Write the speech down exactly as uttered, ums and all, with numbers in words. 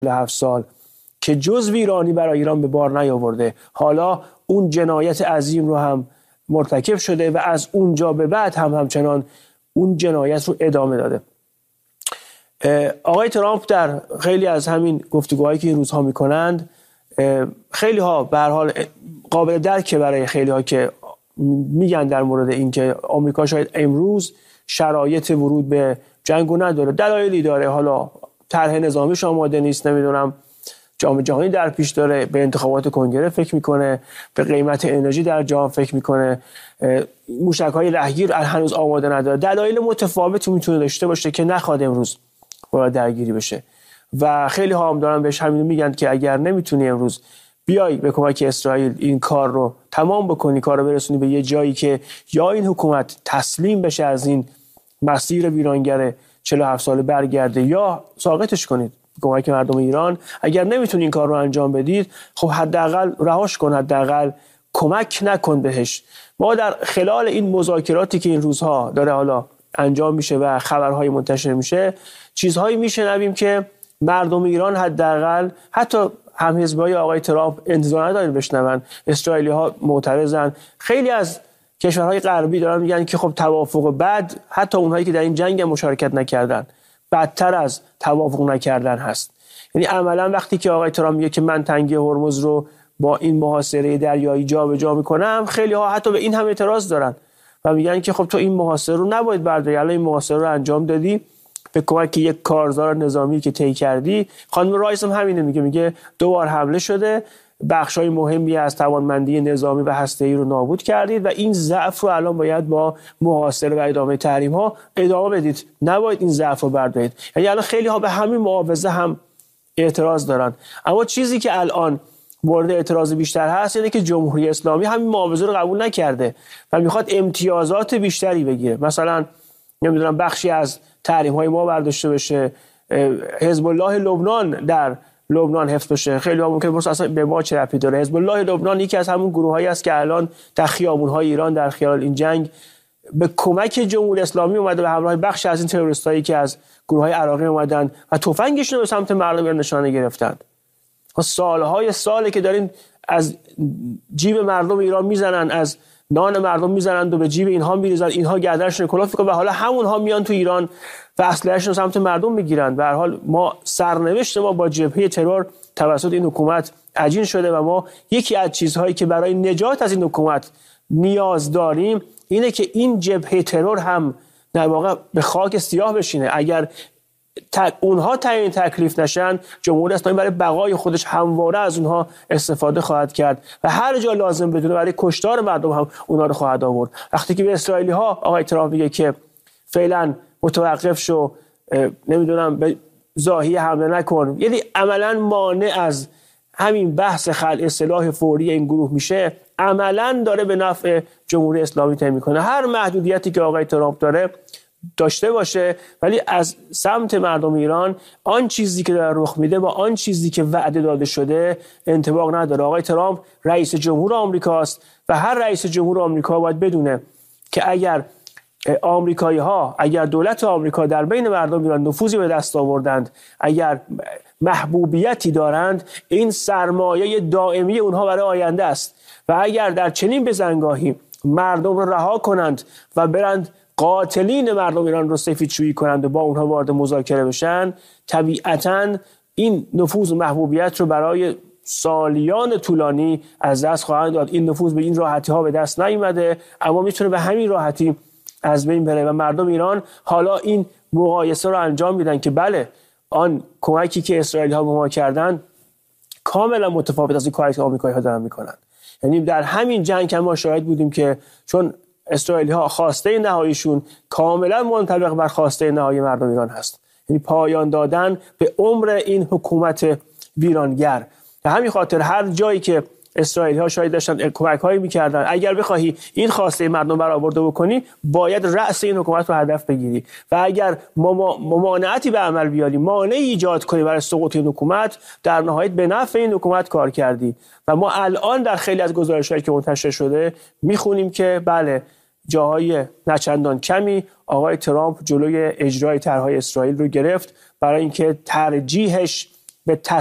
هفت سال که جز ویرانی برای ایران به بار نیاورده، حالا اون جنایت عظیم رو هم مرتکب شده و از اونجا به بعد هم همچنان اون جنایت رو ادامه داده. آقای ترامپ در خیلی از همین گفتگوهایی که این روزها میکنند، خیلی ها به هر حال قابل درکه برای خیلی ها که میگن در مورد اینکه آمریکا شاید امروز شرایط ورود به جنگو نداره، دلایلی داره، حالا طرح نظامیش آماده نیست، نمیدونم جام جهانی در پیش داره، به انتخابات کنگره فکر میکنه، به قیمت انرژی در جهان فکر میکنه، موشک‌های رهگیر هنوز آماده نداره، دلایل متفاوتی میتونه داشته باشه که نخواد امروز وارد درگیری بشه. و خیلی ها هم دارن بهش همین میگن که اگر نمیتونی امروز بیای به کمک اسرائیل این کار رو تمام بکنی، کار رو برسونی به یه جایی که یا این حکومت تسلیم بشه از این مسیر ویرانگر چهل و هفت ساله برگرده یا ساقطش کنید کمک مردم ایران. اگر نمیتونی این کار رو انجام بدید، خب حداقل رهاش کن، حداقل کمک نکن بهش. ما در خلال این مذاکراتی که این روزها داره حالا انجام میشه و خبرهای منتشر میشه، چیزهایی میشنویم که مردم ایران حداقل حتی هم حزبای آقای ترامپ انتظار ندارن بشنون. اسرائیلی ها معترضن، خیلی از کشورهای غربی دارن میگن که خب توافق بعد، حتی اونهایی که در این جنگ مشارکت نکردن، بدتر از توافق نکردن هست. یعنی عملا وقتی که آقای ترامپ میگه که من تنگه هرمز رو با این محاصره دریایی جابجا میکنم، خیلی ها حتی به این هم اعتراض دارن و میگن که خب تو این محاصره رو نباید برداری، الان این محاصره رو انجام دادی به کمک یک کارزار نظامی که طی کردی. خانم رایس هم همینه میگه، میگه دو بار حمله شده، بخشای مهمی از توانمندی نظامی و هسته‌ای رو نابود کردید و این ضعف رو الان باید با محاصره و ادامه تحریم ها ادامه بدید، نباید این ضعف رو بردارید. یعنی الان خیلی ها به همین معاوضه هم اعتراض دارن. اما چیزی که الان مورد اعتراض بیشتر هست اینه که جمهوری اسلامی همین معاوضه رو قبول نکرده و میخواد امتیازات بیشتری بگیره. مثلا نمیدونم بخشی از تحریم های ما برداشته بشه، حزب الله لبنان در لبنان حفظ بشه. خیلی ها ممکنه بپرسن اصلا به ما چه ربطی داره؟ حزب الله لبنان یکی از همون گروهایی است که الان در خیابون‌های ایران در خلال این جنگ به کمک جمهوری اسلامی اومده، به همراه بخش از این تروریستایی که از گروه‌های عراقی اومدن و تفنگشون رو به سمت مردم ایران نشانه گرفتن. سالهای ساله که دارین از جیب مردم ایران میزنن، از نان مردم میزنند و به جیب اینها میریزن، اینها گردنشون کلافت میکنن و حالا همونها میان تو ایران و اسلحه‌شون سمت مردم میگیرن. به هر حال ما سرنوشت ما با جبهه ترور توسط این حکومت عجین شده و ما یکی از چیزهایی که برای نجات از این حکومت نیاز داریم اینه که این جبهه ترور هم در واقع به خاک سیاه بشینه. اگر تک اونها تعیین تکلیف نشن، جمهوری اسلامی برای بقای خودش همواره از اونها استفاده خواهد کرد و هر جا لازم بدونه برای کشتار مردم هم اونها رو خواهد آورد. وقتی که به اسرائیلی ها آقای ترامپ میگه که فعلا متوقف شو، نمیدونم به ضاحیه حمله نکن، یعنی عملا مانع از همین بحث خلع سلاح فوری این گروه میشه، عملا داره به نفع جمهوری اسلامی تعیین میکنه. هر محدودیتی که آقای ترامپ داره داشته باشه، ولی از سمت مردم ایران آن چیزی که داره رخ میده با آن چیزی که وعده داده شده انطباق نداره. آقای ترامپ رئیس جمهور آمریکاست و هر رئیس جمهور آمریکا باید بدونه که اگر آمریکایی ها، اگر دولت آمریکا در بین مردم ایران نفوذی به دست آوردند، اگر محبوبیتی دارند، این سرمایه دائمی اونها برای آینده است و اگر در چنین بزنگاهی مردم رو رها کنند و برند قاتلین مردم ایران رو سفیدشویی کنند و با اونها وارد مذاکره بشن، طبیعتاً این نفوذ و محبوبیت رو برای سالیان طولانی از دست خواهند داد. این نفوذ به این راحتی ها به دست نیامده، اما میتونه به همین راحتی از بین بره و مردم ایران حالا این مقایسه رو انجام میدن که بله، آن کمکی که اسرائیلی ها به ما کردن کاملا متفاوت از این کاری که آمریکایی ها دارن میکنن. یعنی در همین جنگ ما شاهد بودیم که چون اسرائیلی ها خواسته نهاییشون کاملا منطبق بر خواسته نهایی مردم ایران هست، یعنی پایان دادن به عمر این حکومت ویرانگر. به همین خاطر هر جایی که اسرائیلی ها شاید داشتن کمک هایی میکردن، اگر بخواهی این خواسته مردم برآورده بکنی باید رأس این حکومت رو هدف بگیری و اگر ممانعتی به عمل بیاری، مانعی ایجاد کنی برای سقوط این حکومت، در نهایت به نفع این حکومت کار کردی. و ما الان در خیلی از گزارش‌هایی که منتشر شده میخونیم که بله، جاهای نچندان کمی آقای ترامپ جلوی اجرای طرح‌های اسرائیل رو گرفت برای اینکه ترجیحش به